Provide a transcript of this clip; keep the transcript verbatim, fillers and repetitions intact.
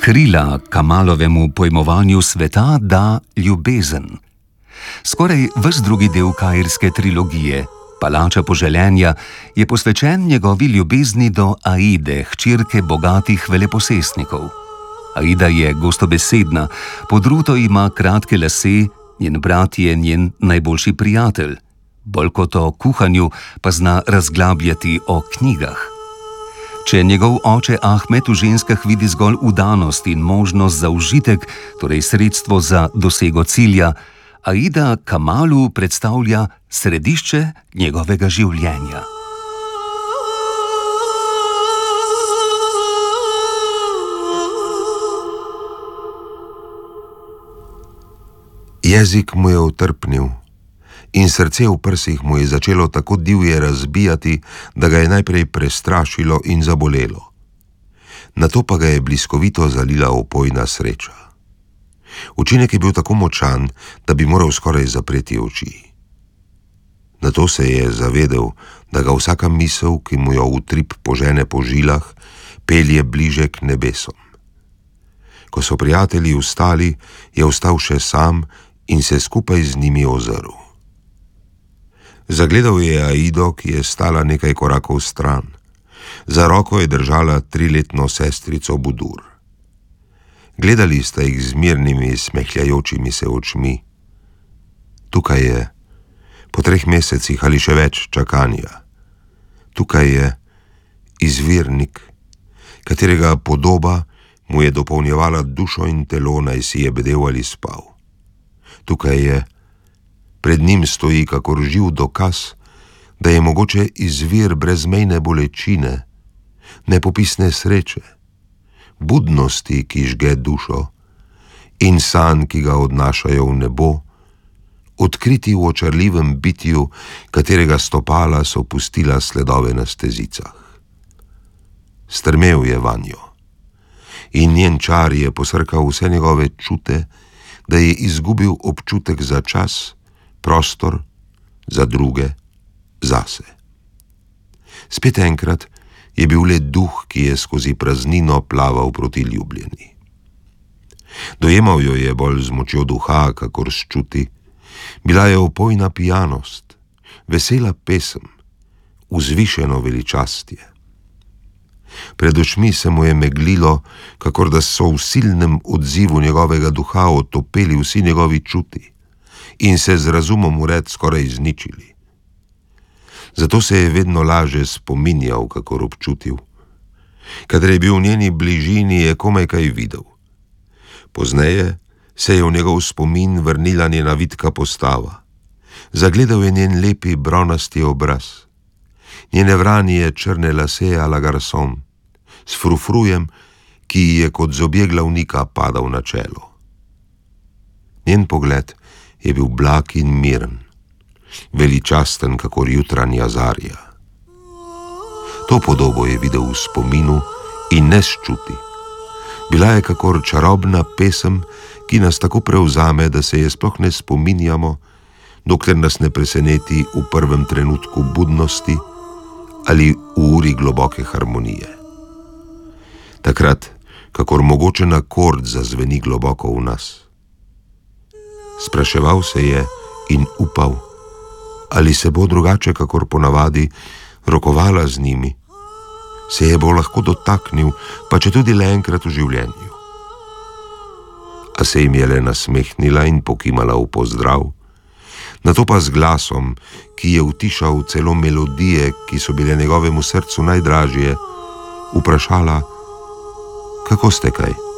Krila Kamalovemu pojmovanju sveta da ljubezen. Skoraj ves drugi del kairske trilogije, Palača poželenja, je posvečen njegovi ljubezni do Aide, hčerke bogatih veleposestnikov. Aida je gostobesedna, pod ruto ima kratke lase, njen brat je njen najboljši prijatelj. Bolj kot o kuhanju pa zna razglabljati o knjigah. Če njegov oče Ahmed v ženskah vidi zgolj vdanost in možnost za užitek, torej sredstvo za dosego cilja, Aida Kamalu predstavlja središče njegovega življenja. Jezik mu je utrpnil in srce v prsih mu je začelo tako divje razbijati, da ga je najprej prestrašilo in zabolelo. Nato pa ga je bliskovito zalila opojna sreča. Učinek je bil tako močan, da bi moral skoraj zapreti oči. Nato se je zavedel, da ga vsaka misel, ki mu jo utrip požene po žilah, pelje bliže k nebesom. Ko so prijatelji vstali, je ostal še sam in se skupaj z njimi ozrl. Zagledal je Aido, ki je stala nekaj korakov stran. Za roko je držala triletno sestrico Budur. Gledali sta jih z mirnimi, smehljajočimi se očmi. Tukaj je, po treh mesecih ali še več čakanja. Tukaj je izvirnik, katerega podoba mu je dopolnjevala dušo in telo, naj si je bedel ali spal. Tukaj je, pred njim stoji kakor živ dokaz, da je mogoče izvir brezmejne bolečine, nepopisne sreče, budnosti, ki žge dušo, in sanj, ki ga odnašajo v nebo, odkriti v očarljivem bitju, katerega stopala so pustila sledove na stezicah. Strmel je vanjo in njen čar je posrkal vse njegove čute, da je izgubil občutek za čas, prostor, za druge, zase. Spet enkrat je bil le duh, ki je skozi praznino plaval proti ljubljeni. Dojemal jo je bolj z močjo duha, kakor s čuti. Bila je opojna pijanost, vesela pesem, vzvišeno veličastje. Pred očmi se mu je meglilo, kakor da so v silnem odzivu njegovega duha otopeli vsi njegovi čuti in se z razumom vred skoraj izničili. Zato se je vedno laže spominjal, kakor občutil. Kadar je bil v njeni bližini, je komaj kaj videl. Pozneje se je v njegov spomin vrnila njena vitka postava. Zagledal je njen lepi bronasti obraz, njene vranije črne lase a la garçon, s frufrujem, ki ji je kot zobje glavnika padal na čelo. Njen pogled je bil blag in miren, veličasten kakor jutranja zarja. To podobo je videl v spominu in ne sčuti. Bila je kakor čarobna pesem, ki nas tako prevzame, da se je sploh ne spominjamo, dokler nas ne preseneti v prvem trenutku budnosti ali v uri globoke harmonije. Takrat, kakor mogočen akord zazveni globoko v nas. Spraševal se je in upal, ali se bo drugače, kakor ponavadi, rokovala z njimi, se je bo lahko dotaknil, pa če tudi le enkrat v življenju. A se jim je le nasmehnila in pokimala v pozdrav, nato pa z glasom, ki je utišal celo melodije, ki so bile njegovemu srcu najdražje, vprašala, kako ste kaj?